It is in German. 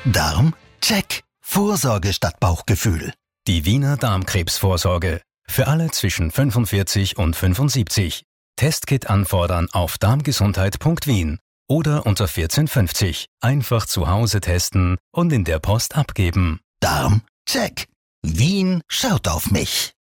Darm? Check. Vorsorge statt Bauchgefühl. Die Wiener Darmkrebsvorsorge. Für alle zwischen 45 und 75. Testkit anfordern auf darmgesundheit.wien oder unter 1450. Einfach zu Hause testen und in der Post abgeben. Darm? Check. Wien schaut auf mich.